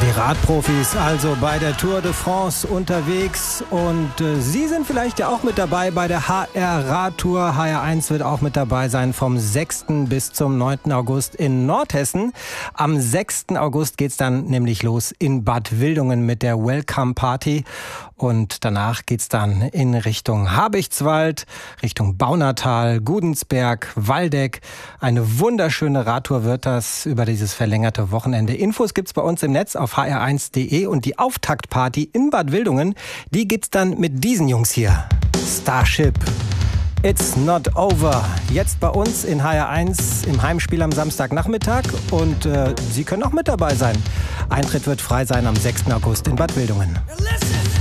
Die Radprofis also bei der Tour de France unterwegs und Sie sind vielleicht ja auch mit dabei bei der HR Radtour. HR1 wird auch mit dabei sein vom 6. bis zum 9. August in Nordhessen. Am 6. August geht's dann nämlich los in Bad Wildungen mit der Welcome Party und danach geht's dann in Richtung Habichtswald, Richtung Baunatal, Gudensberg, Waldeck. Eine wunderschöne Radtour wird das über dieses verlängerte Wochenende. Infos gibt's bei uns im Netz auf hr1.de und die Auftaktparty in Bad Wildungen, die gibt's dann mit diesen Jungs hier. Starship, It's Not Over. Jetzt bei uns in HR1 im Heimspiel am Samstagnachmittag und Sie können auch mit dabei sein. Eintritt wird frei sein am 6. August in Bad Wildungen. Listen.